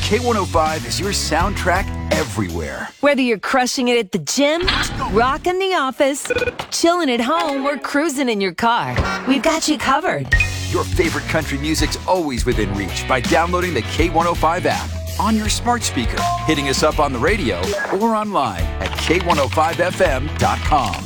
K105 is your soundtrack everywhere. Whether you're crushing it at the gym, rocking the office, chilling at home, or cruising in your car, we've got you covered. Your favorite country music's always within reach by downloading the K105 app on your smart speaker, hitting us up on the radio, or online at K105FM.com.